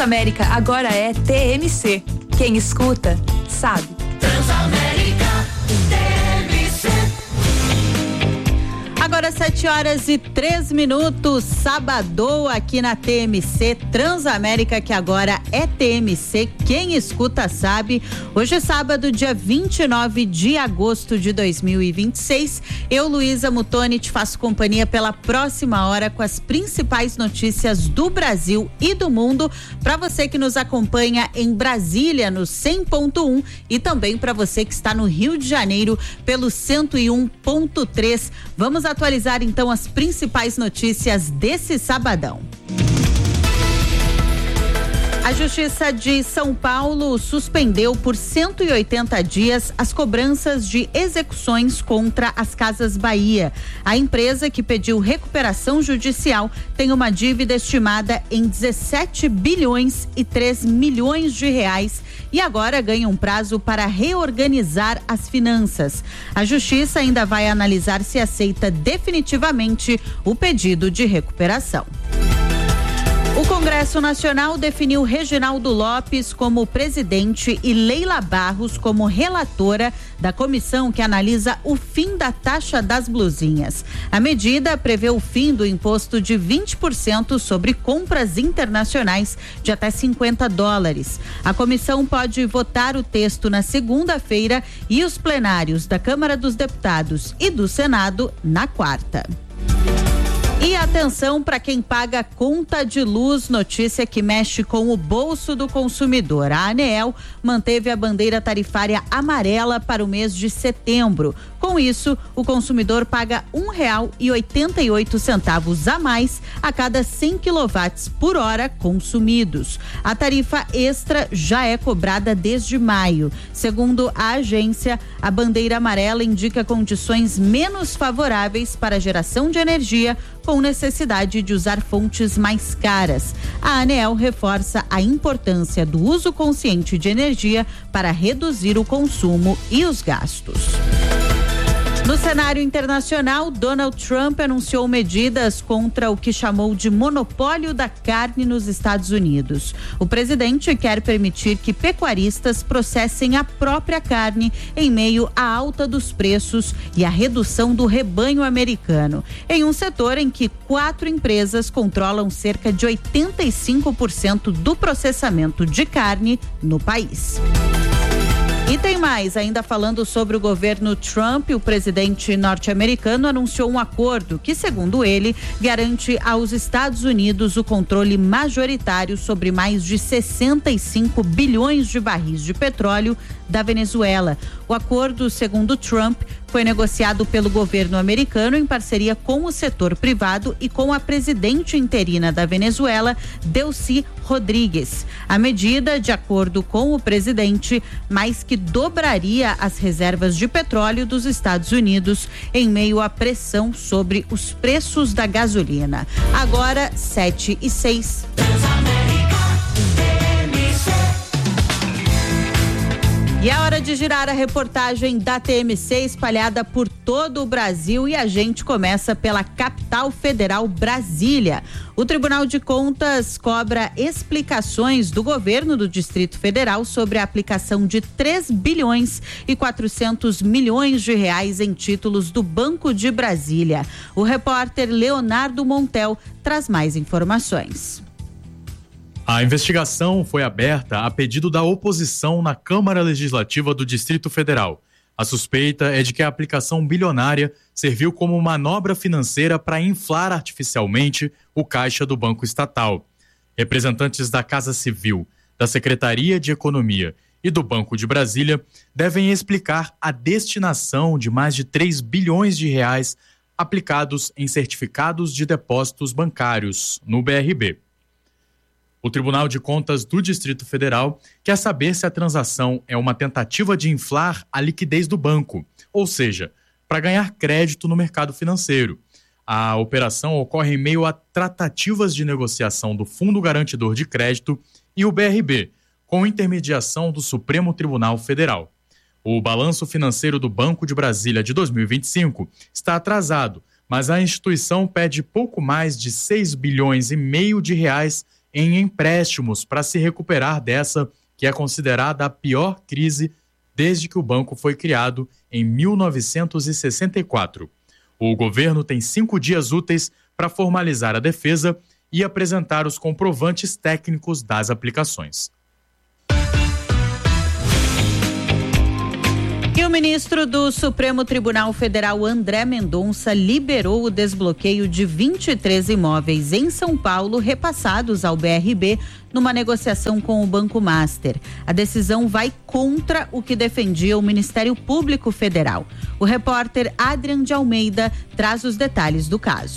Transamérica agora é TMC. Quem escuta, sabe. Transamérica, TMC. Agora 7h03, sabadão aqui na TMC Transamérica, que agora é TMC, quem escuta sabe. Hoje é sábado, dia 29 de agosto de 2026. Eu, Luísa Mutoni, te faço companhia pela próxima hora com as principais notícias do Brasil e do mundo, para você que nos acompanha em Brasília no 100.1 e também para você que está no Rio de Janeiro pelo 101.3. Vamos atualizar então as principais notícias desse sabadão. A Justiça de São Paulo suspendeu por 180 dias as cobranças de execuções contra as Casas Bahia. A empresa, que pediu recuperação judicial, tem uma dívida estimada em 17 bilhões e 3 milhões de reais e agora ganha um prazo para reorganizar as finanças. A Justiça ainda vai analisar se aceita definitivamente o pedido de recuperação. O Congresso Nacional definiu Reginaldo Lopes como presidente e Leila Barros como relatora da comissão que analisa o fim da taxa das blusinhas. A medida prevê o fim do imposto de 20% sobre compras internacionais de até $50. A comissão pode votar o texto na segunda-feira e os plenários da Câmara dos Deputados e do Senado na quarta. E atenção para quem paga conta de luz, notícia que mexe com o bolso do consumidor. A ANEEL manteve a bandeira tarifária amarela para o mês de setembro. Com isso, o consumidor paga R$1,88 a mais a cada 100 kW por hora consumidos. A tarifa extra já é cobrada desde maio. Segundo a agência, a bandeira amarela indica condições menos favoráveis para a geração de energia, com necessidade de usar fontes mais caras. A ANEEL reforça a importância do uso consciente de energia para reduzir o consumo e os gastos. No cenário internacional, Donald Trump anunciou medidas contra o que chamou de monopólio da carne nos Estados Unidos. O presidente quer permitir que pecuaristas processem a própria carne em meio à alta dos preços e à redução do rebanho americano, em um setor em que 4 empresas controlam cerca de 85% do processamento de carne no país. E tem mais, ainda falando sobre o governo Trump, o presidente norte-americano anunciou um acordo que, segundo ele, garante aos Estados Unidos o controle majoritário sobre mais de 65 bilhões de barris de petróleo da Venezuela. O acordo, segundo Trump, foi negociado pelo governo americano em parceria com o setor privado e com a presidente interina da Venezuela, Delcy Rodrigues. A medida, de acordo com o presidente, mais que dobraria as reservas de petróleo dos Estados Unidos em meio à pressão sobre os preços da gasolina. Agora, 7h06. E é hora de girar a reportagem da TMC espalhada por todo o Brasil e a gente começa pela capital federal, Brasília. O Tribunal de Contas cobra explicações do governo do Distrito Federal sobre a aplicação de 3 bilhões e 400 milhões de reais em títulos do Banco de Brasília. O repórter Leonardo Montel traz mais informações. A investigação foi aberta a pedido da oposição na Câmara Legislativa do Distrito Federal. A suspeita é de que a aplicação bilionária serviu como manobra financeira para inflar artificialmente o caixa do Banco Estatal. Representantes da Casa Civil, da Secretaria de Economia e do Banco de Brasília devem explicar a destinação de mais de 3 bilhões de reais aplicados em certificados de depósitos bancários no BRB. O Tribunal de Contas do Distrito Federal quer saber se a transação é uma tentativa de inflar a liquidez do banco, ou seja, para ganhar crédito no mercado financeiro. A operação ocorre em meio a tratativas de negociação do Fundo Garantidor de Crédito e o BRB, com intermediação do Supremo Tribunal Federal. O balanço financeiro do Banco de Brasília de 2025 está atrasado, mas a instituição pede pouco mais de 6 bilhões e meio de reais em empréstimos para se recuperar dessa que é considerada a pior crise desde que o banco foi criado em 1964. O governo tem 5 dias úteis para formalizar a defesa e apresentar os comprovantes técnicos das aplicações. E o ministro do Supremo Tribunal Federal, André Mendonça, liberou o desbloqueio de 23 imóveis em São Paulo repassados ao BRB numa negociação com o Banco Master. A decisão vai contra o que defendia o Ministério Público Federal. O repórter Adrian de Almeida traz os detalhes do caso.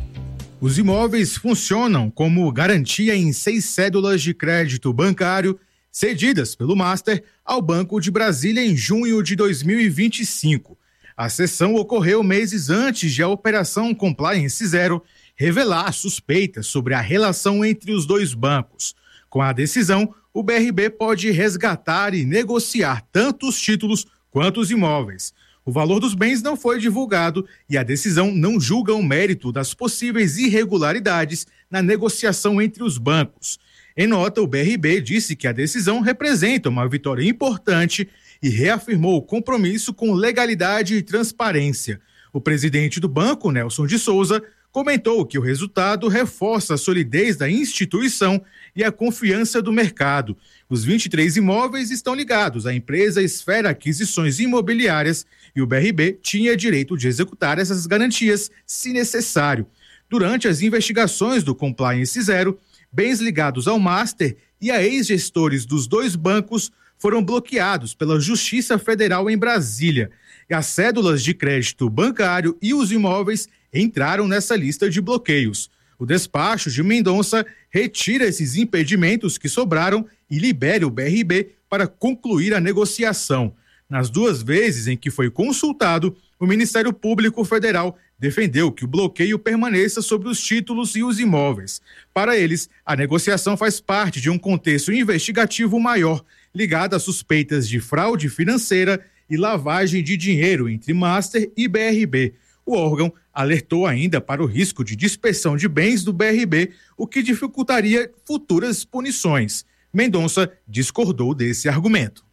Os imóveis funcionam como garantia em 6 cédulas de crédito bancário cedidas pelo Master ao Banco de Brasília em junho de 2025. A cessão ocorreu meses antes de a Operação Compliance Zero revelar suspeitas sobre a relação entre os dois bancos. Com a decisão, o BRB pode resgatar e negociar tanto os títulos quanto os imóveis. O valor dos bens não foi divulgado e a decisão não julga o mérito das possíveis irregularidades na negociação entre os bancos. Em nota, o BRB disse que a decisão representa uma vitória importante e reafirmou o compromisso com legalidade e transparência. O presidente do banco, Nelson de Souza, comentou que o resultado reforça a solidez da instituição e a confiança do mercado. Os 23 imóveis estão ligados à empresa Esfera Aquisições Imobiliárias e o BRB tinha direito de executar essas garantias, se necessário. Durante as investigações do Compliance Zero, bens ligados ao Master e a ex-gestores dos dois bancos foram bloqueados pela Justiça Federal em Brasília. As cédulas de crédito bancário e os imóveis entraram nessa lista de bloqueios. O despacho de Mendonça retira esses impedimentos que sobraram e libera o BRB para concluir a negociação. Nas 2 vezes em que foi consultado, o Ministério Público Federal defendeu que o bloqueio permaneça sobre os títulos e os imóveis. Para eles, a negociação faz parte de um contexto investigativo maior, ligado a suspeitas de fraude financeira e lavagem de dinheiro entre Master e BRB. O órgão alertou ainda para o risco de dispersão de bens do BRB, o que dificultaria futuras punições. Mendonça discordou desse argumento.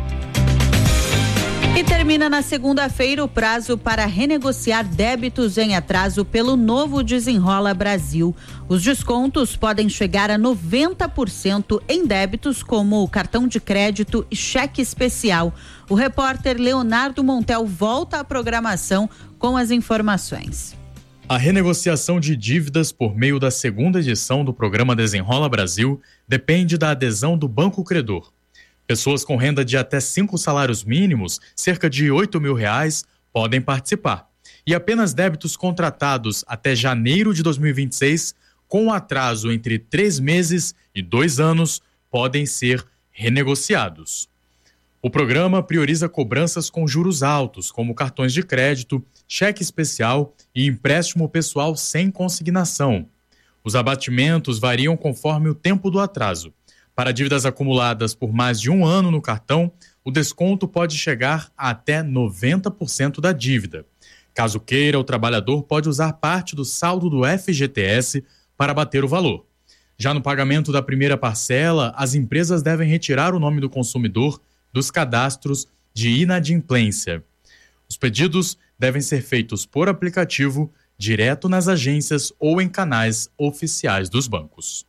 E termina na segunda-feira o prazo para renegociar débitos em atraso pelo novo Desenrola Brasil. Os descontos podem chegar a 90% em débitos como cartão de crédito e cheque especial. O repórter Leonardo Montel volta à programação com as informações. A renegociação de dívidas por meio da segunda edição do programa Desenrola Brasil depende da adesão do Banco Credor. Pessoas com renda de até 5 salários mínimos, cerca de R$8 mil, podem participar. E apenas débitos contratados até janeiro de 2026, com atraso entre 3 meses e 2 anos, podem ser renegociados. O programa prioriza cobranças com juros altos, como cartões de crédito, cheque especial e empréstimo pessoal sem consignação. Os abatimentos variam conforme o tempo do atraso. Para dívidas acumuladas por mais de 1 ano no cartão, o desconto pode chegar a até 90% da dívida. Caso queira, o trabalhador pode usar parte do saldo do FGTS para abater o valor. Já no pagamento da primeira parcela, as empresas devem retirar o nome do consumidor dos cadastros de inadimplência. Os pedidos devem ser feitos por aplicativo, direto nas agências ou em canais oficiais dos bancos.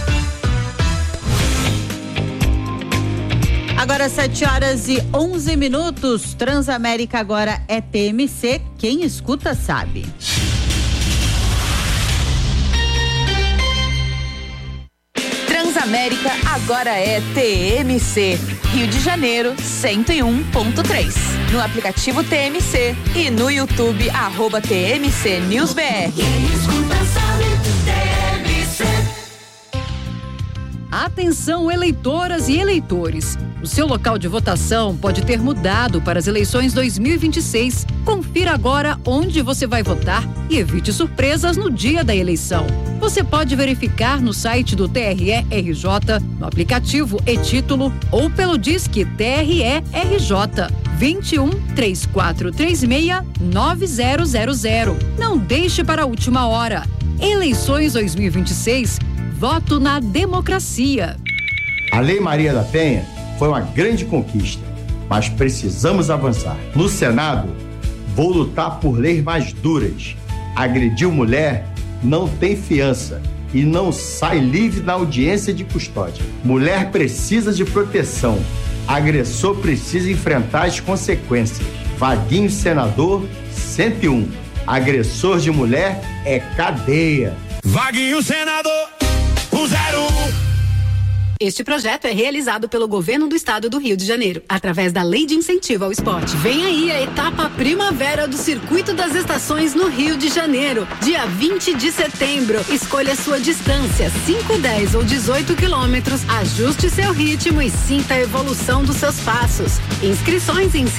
Agora 7h11, Transamérica agora é TMC, quem escuta sabe. Transamérica agora é TMC, Rio de Janeiro 101.3. No aplicativo TMC e no YouTube @TMC News BR. Quem escuta sabe, TMC. Atenção, eleitoras e eleitores. O seu local de votação pode ter mudado para as eleições 2026. Confira agora onde você vai votar e evite surpresas no dia da eleição. Você pode verificar no site do TRE-RJ, no aplicativo e-Título ou pelo Disque TRE-RJ 21 3436 9000. Não deixe para a última hora. Eleições 2026. Voto na democracia. A Lei Maria da Penha foi uma grande conquista, mas precisamos avançar. No Senado, vou lutar por leis mais duras. Agrediu mulher, não tem fiança e não sai livre na audiência de custódia. Mulher precisa de proteção. Agressor precisa enfrentar as consequências. Vaguinho senador 101. Agressor de mulher é cadeia. Vaguinho senador 101. Este projeto é realizado pelo Governo do Estado do Rio de Janeiro, através da Lei de Incentivo ao Esporte. Vem aí a etapa primavera do Circuito das Estações no Rio de Janeiro, dia 20 de setembro. Escolha sua distância, 5, 10 ou 18 quilômetros, ajuste seu ritmo e sinta a evolução dos seus passos. Inscrições em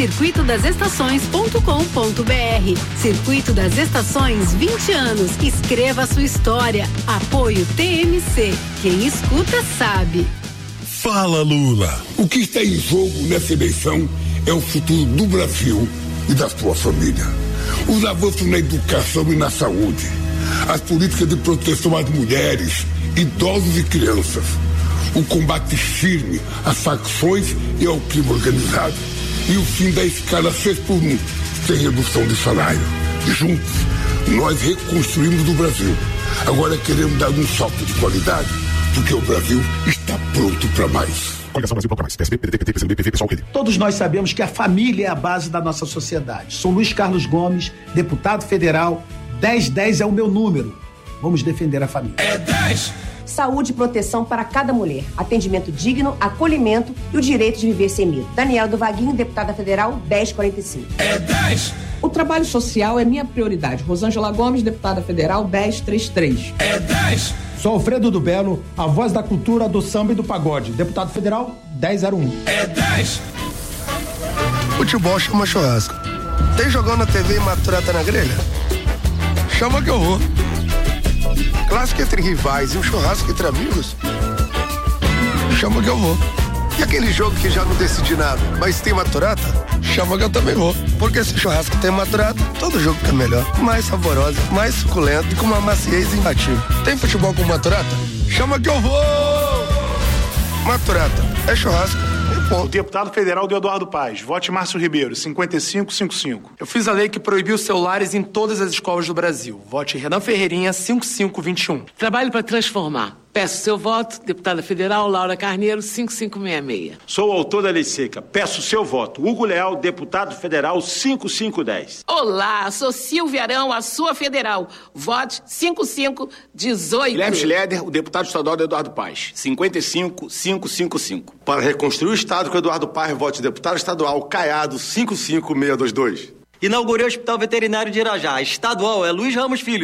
circuitodasestações.com.br. Circuito das Estações, 20 anos. Escreva a sua história. Apoio TMC. Quem escuta sabe. Fala, Lula. O que está em jogo nessa eleição é o futuro do Brasil e da sua família. Os avanços na educação e na saúde, as políticas de proteção às mulheres, idosos e crianças, o combate firme às facções e ao crime organizado e o fim da escala 6x1, sem redução de salário. Juntos, nós reconstruímos o Brasil. Agora queremos dar um salto de qualidade, porque o Brasil está pronto para mais. Coligação Brasil Bloco Mais, PSB, PDT, PCdoB, PV, PSOL, Rede. Todos nós sabemos que a família é a base da nossa sociedade. Sou Luiz Carlos Gomes, deputado federal. 1010 é o meu número. Vamos defender a família. É 10! Saúde e proteção para cada mulher. Atendimento digno, acolhimento e o direito de viver sem medo. Daniela do Vaguinho, deputada federal, 1045. É 10! O trabalho social é minha prioridade. Rosângela Gomes, deputada federal, 1033. É 10! Sou Alfredo do Belo, a voz da cultura, do samba e do pagode. Deputado federal, 1001. É 10! Futebol chama churrasco. Tem jogão na TV e maturata na grelha? Chama que eu vou. Clássico entre rivais e um churrasco entre amigos? Chama que eu vou. E aquele jogo que já não decidi nada, mas tem maturata? Chama que eu também vou. Porque se churrasco tem maturata, todo jogo fica melhor. Mais saborosa, mais suculento e com uma maciez imbatível. Tem futebol com maturata? Chama que eu vou! Maturata, é churrasco. O deputado federal de Eduardo Paes, vote Márcio Ribeiro, 5555. Eu fiz a lei que proibiu celulares em todas as escolas do Brasil. Vote Renan Ferreirinha, 5521. Trabalho para transformar. Peço seu voto, deputada federal Laura Carneiro, 5566. Sou o autor da lei seca. Peço seu voto. Hugo Leal, deputado federal, 5510. Olá, sou Silvia Arão, a sua federal. Vote 5518. Guilherme Schleder, o deputado estadual de Eduardo Paes, 55555. Para reconstruir o estado com Eduardo Paes, vote deputado estadual Caiado, 55622. Inaugurei o Hospital Veterinário de Irajá. Estadual é Luiz Ramos Filho,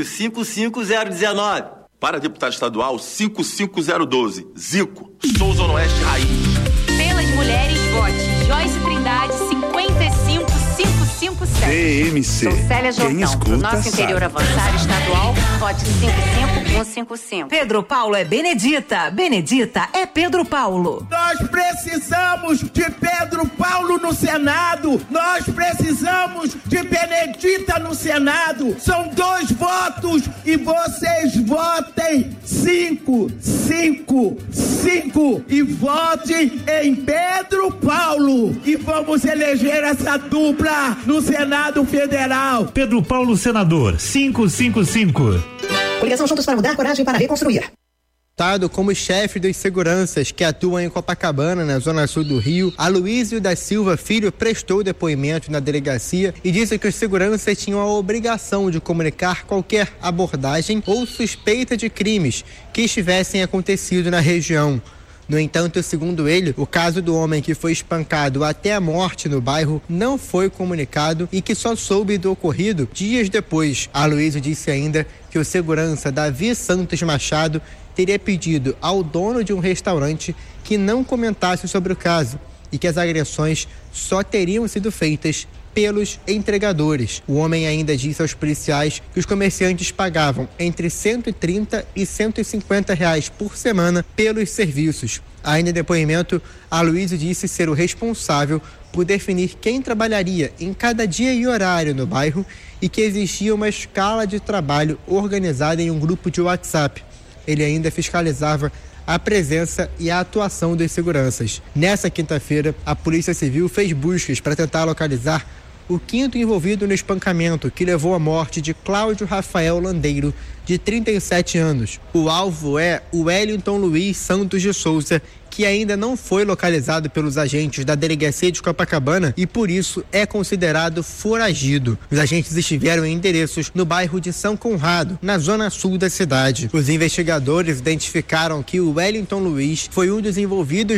55019. Para deputado estadual, 55012. Zico, Souza Oeste Raiz. Pelas mulheres, vote Joyce Trindade, 55557. TMC. Sou Célia Jordão, do nosso interior avançado estadual, vote 55155. Pedro Paulo é Benedita. Benedita é Pedro Paulo. Nós precisamos de Pedro Paulo no Senado. Nós precisamos de Benedita no Senado. São 2 votos e vocês votem 555 e votem em Pedro Paulo e vamos eleger essa dupla no Senado Federal. Pedro Paulo, senador, 555. Coligação Juntos para Mudar, coragem para reconstruir. Como chefe dos seguranças que atuam em Copacabana, na zona sul do Rio, Aloísio da Silva Filho prestou depoimento na delegacia e disse que os seguranças tinham a obrigação de comunicar qualquer abordagem ou suspeita de crimes que estivessem acontecido na região. No entanto, segundo ele, o caso do homem que foi espancado até a morte no bairro não foi comunicado e que só soube do ocorrido dias depois. Aloísio disse ainda que o segurança Davi Santos Machado teria pedido ao dono de um restaurante que não comentasse sobre o caso e que as agressões só teriam sido feitas pelos entregadores. O homem ainda disse aos policiais que os comerciantes pagavam entre R$130 e R$150 por semana pelos serviços. Ainda em depoimento, Aloísio disse ser o responsável por definir quem trabalharia em cada dia e horário no bairro e que existia uma escala de trabalho organizada em um grupo de WhatsApp. Ele ainda fiscalizava a presença e a atuação dos seguranças. Nessa quinta-feira, a Polícia Civil fez buscas para tentar localizar o quinto envolvido no espancamento que levou à morte de Cláudio Rafael Landeiro, de 37 anos. O alvo é o Wellington Luiz Santos de Souza, que ainda não foi localizado pelos agentes da Delegacia de Copacabana e, por isso, é considerado foragido. Os agentes estiveram em endereços no bairro de São Conrado, na zona sul da cidade. Os investigadores identificaram que o Wellington Luiz foi um dos envolvidos